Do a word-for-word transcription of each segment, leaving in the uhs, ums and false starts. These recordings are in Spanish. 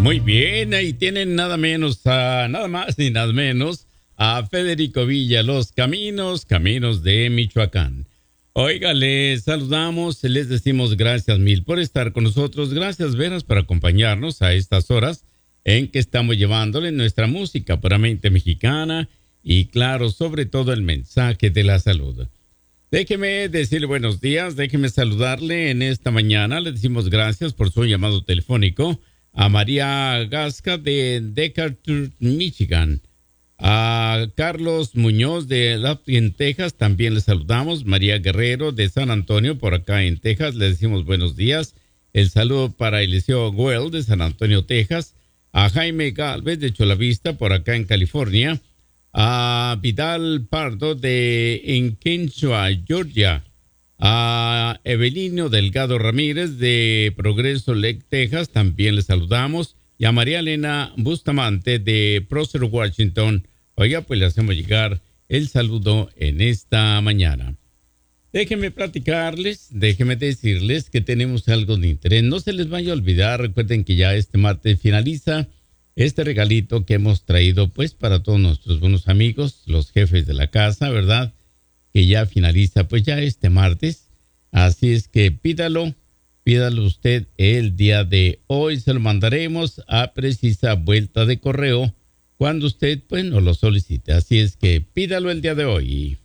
Muy bien, ahí tienen nada menos, a, nada más ni nada menos a Federico Villa, Los Caminos, Caminos de Michoacán. Oiga, les saludamos, les decimos gracias mil por estar con nosotros. Gracias, Veras, por acompañarnos a estas horas en que estamos llevándole nuestra música puramente mexicana y, claro, sobre todo el mensaje de la salud. Déjeme decirle buenos días, déjeme saludarle en esta mañana. Le decimos gracias por su llamado telefónico a María Gasca de Decatur, Michigan. A Carlos Muñoz de Lafayette, Texas, también le saludamos. María Guerrero de San Antonio, por acá en Texas, le decimos buenos días. El saludo para Eliseo Güell de San Antonio, Texas. A Jaime Galvez de Cholavista, por acá en California. A Vidal Pardo de en Kenchua, Georgia. A Evelino Delgado Ramírez de Progreso Lake, Texas, también le saludamos. Y a María Elena Bustamante de Prosser, Washington. Oiga, pues le hacemos llegar el saludo en esta mañana. Déjenme platicarles, déjenme decirles que tenemos algo de interés. No se les vaya a olvidar, recuerden que ya este martes finaliza este regalito que hemos traído pues para todos nuestros buenos amigos, los jefes de la casa, ¿verdad? Que ya finaliza pues ya este martes. Así es que pídalo, pídalo usted el día de hoy. Se lo mandaremos a precisa vuelta de correo cuando usted pues nos lo solicite. Así es que pídalo el día de hoy.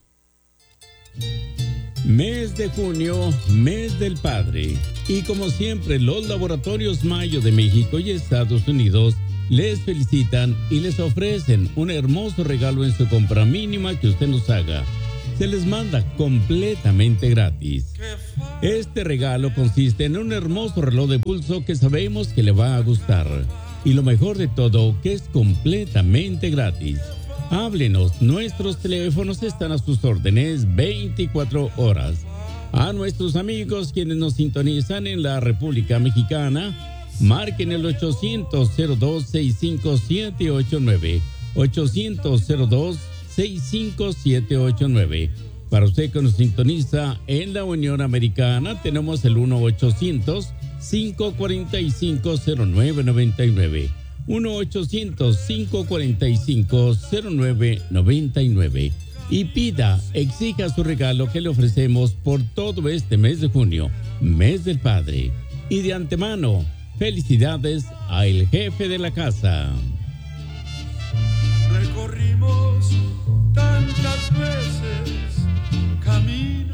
Mes de junio, mes del padre. Y como siempre, los laboratorios Mayo de México y Estados Unidos les felicitan y les ofrecen un hermoso regalo en su compra mínima que usted nos haga. Se les manda completamente gratis. Este regalo consiste en un hermoso reloj de pulso que sabemos que le va a gustar. Y lo mejor de todo, que es completamente gratis. Háblenos, nuestros teléfonos están a sus órdenes veinticuatro horas. A nuestros amigos quienes nos sintonizan en la República Mexicana, marquen el ochocientos cero dos sesenta y cinco siete ocho nueve. ochocientos cero dos sesenta y cinco siete ocho nueve. Para usted que nos sintoniza en la Unión Americana, tenemos el uno ochocientos cinco cuatro cinco cero nueve nueve nueve. uno ochocientos cinco cuatro cinco cero nueve nueve nueve. Y pida, exija su regalo que le ofrecemos por todo este mes de junio, mes del padre. Y de antemano, felicidades al jefe de la casa. Recorrimos tantas veces camino.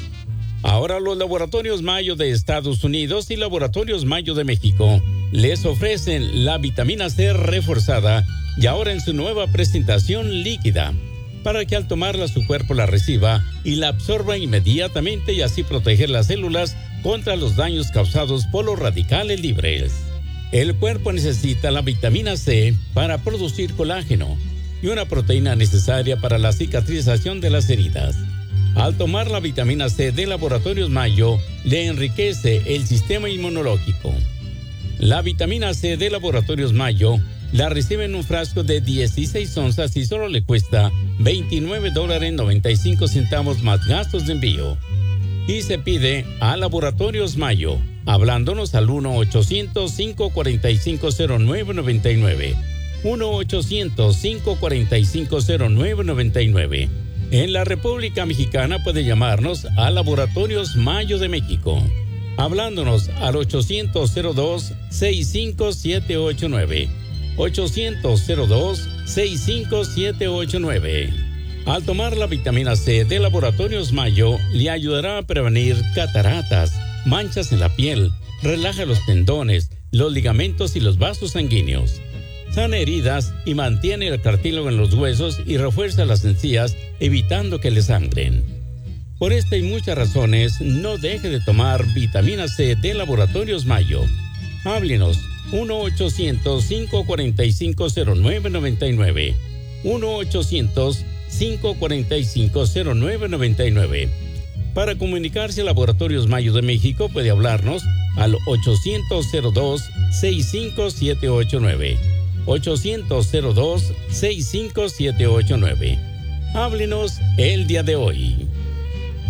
Ahora los Laboratorios Mayo de Estados Unidos y Laboratorios Mayo de México les ofrecen la vitamina C reforzada y ahora en su nueva presentación líquida, para que al tomarla su cuerpo la reciba y la absorba inmediatamente y así proteger las células contra los daños causados por los radicales libres. El cuerpo necesita la vitamina C para producir colágeno y una proteína necesaria para la cicatrización de las heridas. Al tomar la vitamina C de Laboratorios Mayo, le enriquece el sistema inmunológico. La vitamina C de Laboratorios Mayo la recibe en un frasco de dieciséis onzas y solo le cuesta veintinueve dólares noventa y cinco centavos más gastos de envío. Y se pide a Laboratorios Mayo, hablándonos al uno ochocientos cinco cuatro cinco cero nueve nueve nueve. uno ochocientos cinco cuatro cinco cero nueve nueve nueve. En la República Mexicana puede llamarnos a Laboratorios Mayo de México, hablándonos al ochocientos cero dos sesenta y cinco siete ocho nueve. ochocientos cero dos sesenta y cinco siete ocho nueve. Al tomar la vitamina C de Laboratorios Mayo, le ayudará a prevenir cataratas, manchas en la piel, relaja los tendones, los ligamentos y los vasos sanguíneos. Sana heridas y mantiene el cartílago en los huesos y refuerza las encías, evitando que le sangren. Por esta y muchas razones, no deje de tomar vitamina C de Laboratorios Mayo. Háblenos uno ochocientos cinco cuatro cinco cero nueve nueve nueve. uno ochocientos cinco cuatro cinco cero nueve nueve nueve. Para comunicarse a Laboratorios Mayo de México puede hablarnos al ochocientos cero dos sesenta y cinco siete ocho nueve. ochocientos cero dos sesenta y cinco siete ocho nueve. Háblenos el día de hoy.